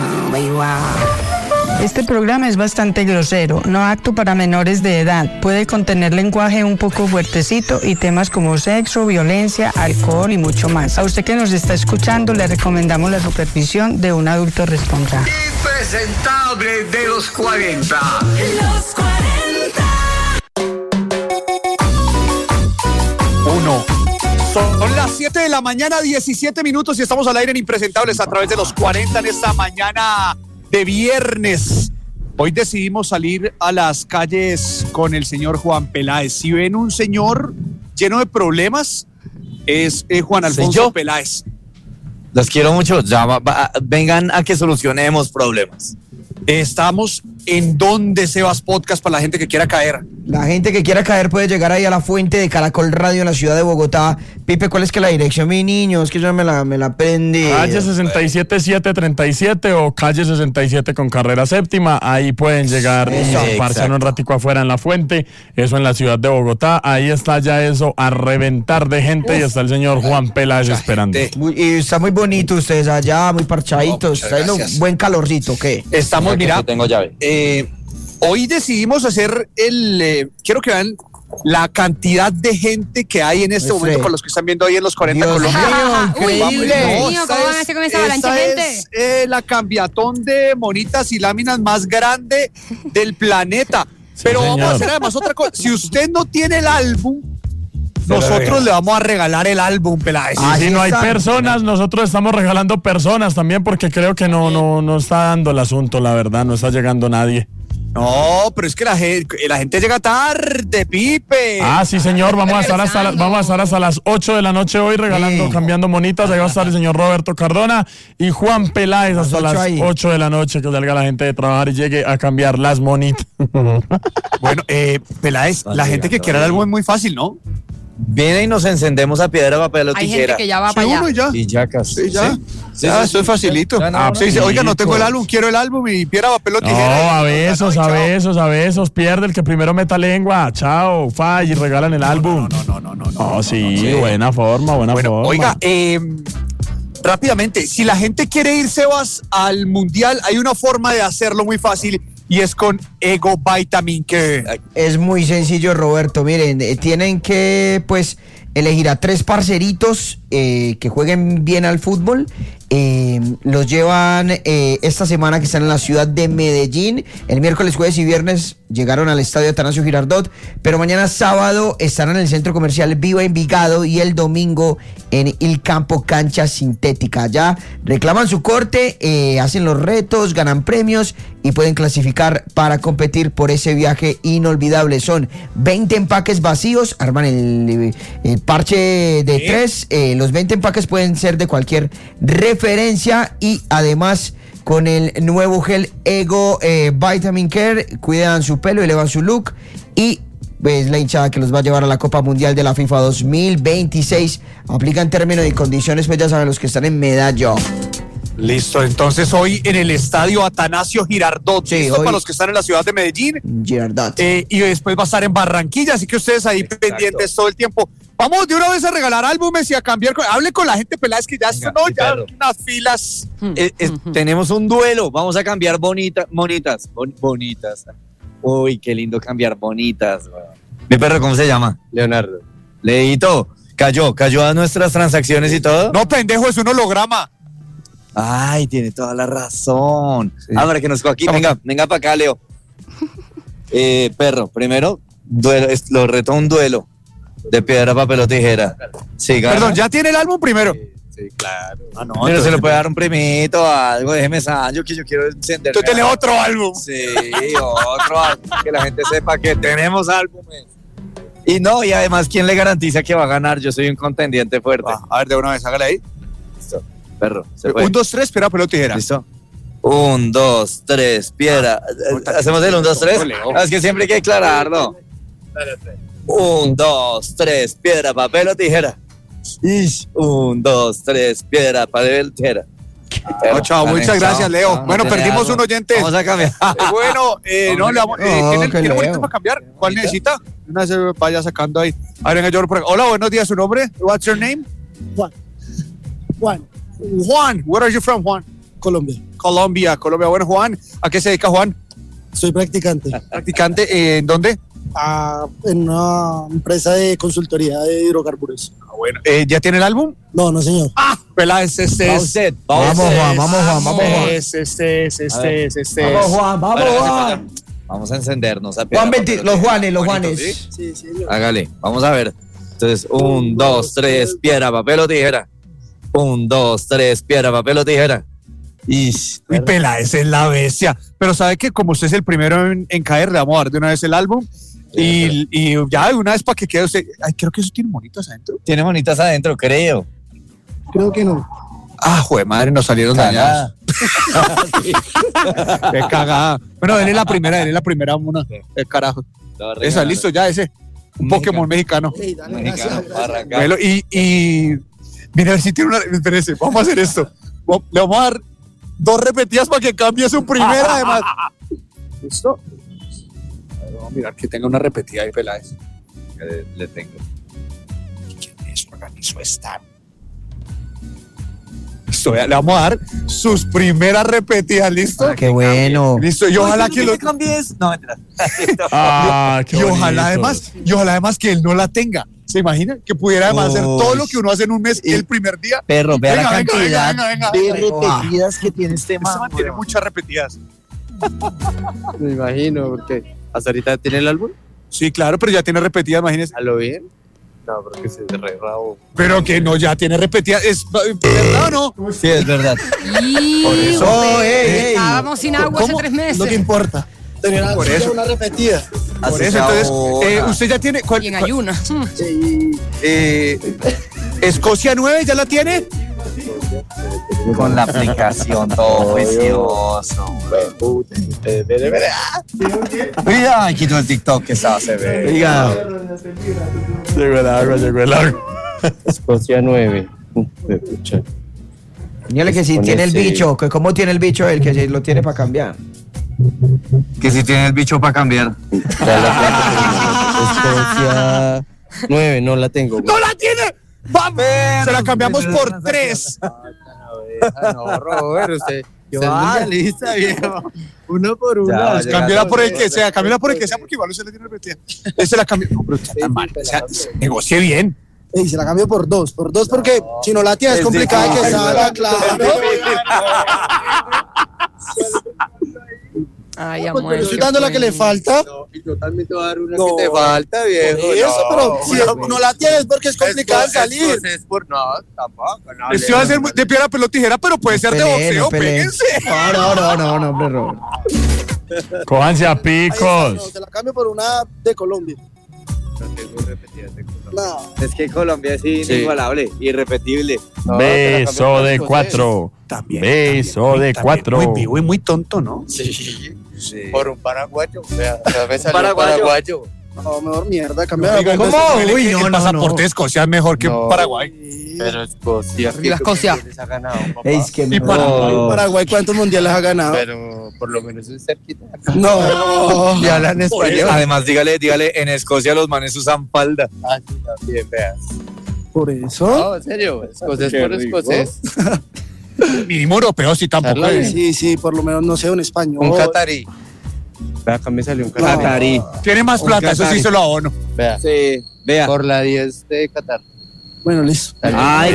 Este programa es bastante grosero, no apto para menores de edad. Puede contener lenguaje un poco fuertecito y temas como sexo, violencia, alcohol y mucho más. A usted que nos está escuchando le recomendamos la supervisión de un adulto responsable. Impresentable de los 40. Los 40. Son las 7 de la mañana, 17 minutos y estamos al aire en Impresentables a través de los 40 en esta mañana de viernes. Hoy decidimos salir a las calles con el señor Juan Peláez. Si ven un señor lleno de problemas, es Juan Alfonso Peláez. Los quiero mucho. Vengan a que solucionemos problemas. Estamos en donde Sebas Podcast para la gente que quiera caer. La gente que quiera caer puede llegar ahí a la fuente de Caracol Radio en la ciudad de Bogotá. Pipe, ¿cuál es que la dirección, mi niño? Es que yo me la aprendí. Calle 67737 o calle 67 con carrera séptima. Ahí pueden llegar y parchan un ratico afuera en la fuente. Eso en la ciudad de Bogotá. Ahí está ya eso a reventar de gente. Y está el señor Juan Peláez esperando. Y está muy bonito ustedes allá, muy parchaditos. Está un buen calorcito, ¿qué? Estamos, mira, tengo llave. Hoy decidimos hacer quiero que vean la cantidad de gente que hay en este momento con los que están viendo ahí en los 40 Dios Colombia. increíble. Dios mío, ¿cómo van a hacer con esa avalancha de gente? Es la cambiatón de monitas y láminas más grande del planeta. Pero señor. vamos a hacer además otra cosa. Si usted no tiene el álbum, nosotros le vamos a regalar el álbum, Peláez. Si no hay personas, nosotros estamos regalando personas también porque creo que no está dando el asunto, la verdad, no está llegando nadie. No, pero es que la gente llega tarde, Pipe. Ah, sí, señor, vamos a estar hasta las 8 de la noche hoy regalando, cambiando monitas. Ahí va a estar el señor Roberto Cardona y Juan Peláez hasta las 8 de la noche, que salga la gente de trabajar y llegue a cambiar las monitas. Bueno, Peláez, la gente que quiera el álbum es muy fácil, ¿no? Viene y nos encendemos a piedra, papel o Hay tijera. gente que ya va para allá. Y ya casi. Sí, eso es facilito. Se dice, oiga, no tengo el álbum, quiero el álbum y piedra, papel o tijera. No, a besos, pierde el que primero meta lengua. Chao, y regalan el álbum. No, sí, buena forma. Oiga, rápidamente, si la gente quiere ir, Sebas, al Mundial, hay una forma de hacerlo muy fácil y es con Ego Vitamin Care. Es muy sencillo, Roberto. Miren, tienen que, elegir a 3 parceritos que jueguen bien al fútbol. Los llevan esta semana que están en la ciudad de Medellín. El miércoles, jueves y viernes llegaron al estadio Atanasio Girardot, pero mañana sábado estarán en el centro comercial Viva Envigado y el domingo en el campo Cancha Sintética. Ya reclaman su corte, hacen los retos, ganan premios y pueden clasificar para competir por ese viaje inolvidable. Son 20 empaques vacíos, arman el parche de 3. Los 20 empaques pueden ser de cualquier referencia y además con el nuevo gel Ego Vitamin Care cuidan su pelo, elevan su look y es la hinchada que los va a llevar a la Copa Mundial de la FIFA 2026. Aplican términos y condiciones, pues ya saben, los que están en Medallo. Listo, entonces hoy en el estadio Atanasio Girardot, sí, para los que están en la ciudad de Medellín, Girardot. Y después va a estar en Barranquilla, así que ustedes ahí pendientes todo el tiempo. Vamos de una vez a regalar álbumes y a cambiar. Hable con la gente, Peláez, que ya esto no, ya unas filas. Tenemos un duelo, vamos a cambiar bonitas. Uy, qué lindo cambiar bonitas. Mi perro, ¿cómo se llama? Leonardo. Leito, cayó a nuestras transacciones y todo. No, pendejo, es un holograma. Ay, tiene toda la razón. Sí. Ahora que nos cojo aquí, venga para acá, Leo. Perro, primero, lo reto a un duelo de piedra, papel o tijera. Sí, perdón, ¿ya tiene el álbum primero? Sí, claro. Pero se le puede dar un premito o algo, déjeme Sancho, que yo quiero encender. Tú tienes otro álbum. Sí, otro álbum, que la gente sepa que tenemos álbumes. Y además, ¿quién le garantiza que va a ganar? Yo soy un contendiente fuerte. A ver, de una vez, hágale ahí. Listo, perro. 1, 2, 3, piedra, papel o tijera. Listo. 1, 2, 3, piedra. Hacemos el 1, 2, 3. Es que siempre hay que aclararlo. 1, 2, 3, piedra, papel o tijera. 1, 2, 3, piedra, papel o tijera. Chao, muchas gracias, Leo. Bueno, perdimos un oyente. Vamos a cambiar. ¿Tiene bolitas para cambiar? ¿Cuál necesita? Una se vaya sacando ahí. A ver, hola, buenos días, ¿su nombre? What's your name? Juan. Juan, where are you from, Juan? Colombia. Colombia. Bueno, Juan, ¿a qué se dedica Juan? Soy practicante. ¿Practicante en dónde? En una empresa de consultoría de hidrocarburos. Bueno, ¿ya tiene el álbum? No, señor. Vamos, Juan. Vamos, Juan. Vamos a encendernos. Los Juanes. ¿Sí? Sí. Hágale, vamos a ver. Entonces, 1, 2, 3, piedra, papel o tijera. 1, 2, 3, piedra, papel o tijera. Uy, Peláez es la bestia. Pero sabe que como usted es el primero en caer, le vamos a dar de una vez el álbum. Y ya de una vez para que quede usted. Ay, creo que eso tiene monitas adentro. Tiene monitas adentro, creo. Creo que no. Joder, madre, nos salieron dañadas. Qué cagada. Bueno, él es la primera una. Carajo. Esa, listo, ya ese. Un Pokémon mexicano. Hey, dale, Bueno, y mira, a ver si tiene una. Espérese, vamos a hacer esto. Le vamos a dar 2 repetidas para que cambie su primera, además. ¿Listo? A ver, vamos a mirar que tenga una repetida ahí, Peláez. Le tengo. ¿Quién es? Organizó esta. Listo, le vamos a dar sus primeras repetidas, ¿listo? Qué bueno. Listo, y ojalá que lo cambies. No, mentira. Y ojalá además que él no la tenga. ¿Se imagina? Que pudiera además hacer todo lo que uno hace en un mes el primer día. Perro, vea la cantidad de repetidas que tiene este man. Tiene muchas repetidas. Me imagino, porque hasta ahorita tiene el álbum. Sí, claro, pero ya tiene repetidas, imagínese. ¿A lo bien? No, porque se re rabo. Pero que no, ya tiene repetidas. ¿Es verdad o no? Sí, es verdad. Por eso. Estábamos sin agua hace 3 meses. No te importa. Tener Por eso. una repetida. Por eso, entonces, usted ya tiene. Y en ayuna. Escocia 9, ¿ya la tiene? Con la aplicación, todo precioso. Mira, quito el TikTok que estaba se ve. Diga. Llegó el agua. Escocia 9. Señale que si tiene el bicho, que cómo tiene el bicho él, que si lo tiene para cambiar. Que si tiene el bicho para cambiar. Escocia 9, no la tengo. ¡No la tiene! ¡Vamos! Se la cambiamos por 3. No, Robert, usted es mundialista, viejo. Uno por uno. Cámbiala por el que sea, porque igual usted le tiene repetida. Ese la cambió. No, pero está tan mal. O sea, negocie bien. Ey, se la cambio por 2. Por 2 porque si no la tienes es complicada que salga, claro. Ay, Pues yo estoy dando la que le falta. No, y yo también te voy a dar una que te falta, viejo. Eso, pero si no la tienes porque es complicada salir. Es por no, tampoco. No, Esto va a ser de piedra, papel o tijera, pero puede ser de boxeo, péguense. No, hombre, Robert. Cójanse a picos. No, te la cambio por una de Colombia. No tengo repetidas de Colombia. No. Es que Colombia es inigualable, irrepetible. No, Beso de 4. También. Beso de 4. Muy vivo y muy tonto, ¿no? Sí. Sí. Por un paraguayo. O sea, me salió paraguayo. No, mejor mierda, cambiar. ¿Cómo? Uy, no, el pasaporte de Escocia es mejor que Paraguay. Pero Escocia. Viva Escocia. Ha ganado, papá. Es que Y Paraguay, ¿cuántos mundiales ha ganado? Pero por lo menos es cerquita. No. Ya hablan español. Además, dígale, en Escocia los manes usan falda. Ah, sí, también, veas. ¿Por eso? No, en serio, escocés por escocés. Mínimo europeo, sí, tampoco. Sí, por lo menos, no sé, un español. Un catarí. Vea, acá me salió un catarí. Tiene más plata, eso sí se lo abono. Vea. Sí, vea. Por la 10 de Qatar. Bueno, listo. Ay,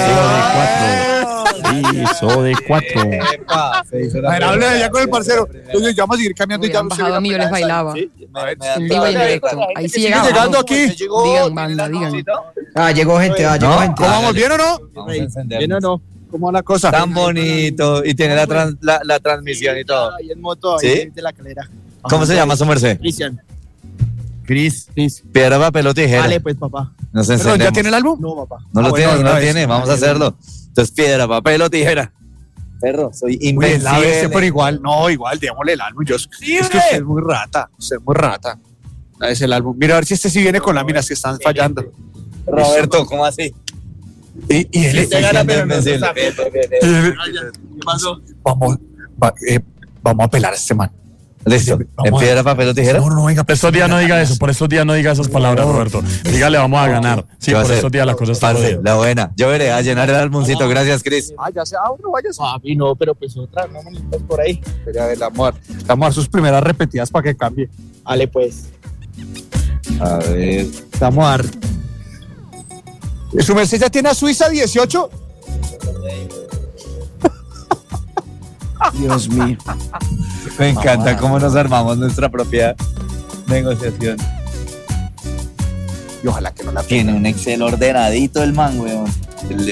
Beso de 4. A ver, hable ya con el parcero. Entonces, ya vamos a seguir cambiando y ya Hubieran bajado a mí, yo les bailaba. En vivo y en directo. Ahí sí Sigue llegamos. llegando aquí. Digan, banda, digan. llegó gente, llegó gente. ¿Cómo vamos? ¿Bien o no? Vamos a encendernos. ¿Bien o no? ¿Cómo va la cosa? Tan bonito. Y tiene la transmisión y todo. Ahí en moto, ¿Sí? ahí de la calera. ¿Cómo se llama su merced? Cristian. Cris. Piedra, papel o tijera. Vale, pues, papá. Nos ¿Pero encendemos. ya tiene el álbum? No, papá. No lo bueno, tiene, no una lo vez. tiene. Vamos a hacerlo. Entonces, piedra, papel o tijera. Perro, soy Uy, es la bestia, pero invencible. igual, démosle el álbum. Es que usted es muy rata. Es el álbum. Mira, a ver si este sí viene con láminas que están fallando. Roberto, ¿cómo así? Y él Invencible. vamos a pelar a este man. Listo. ¿En piedra, papel o tijera? No, venga. Por estos días no diga eso, por estos días no diga esas palabras, Roberto. Dígale, vamos a ganar. Sí, por estos días la cosa está parce, jodida. la buena. Yo veré a llenar el álbumcito. Gracias, Cris. Ya sea uno, váyase. Papi, no, pero pues otra, no manitas por ahí. A ver, vamos a dar sus primeras repetidas para que cambie. Dale, pues. A ver. Vamos a dar. ¿Su merced ya tiene a Suiza 18? Dios mío. Me encanta cómo nos armamos nuestra propia negociación. Y ojalá que no la Tiene un Excel ordenadito el man, weón.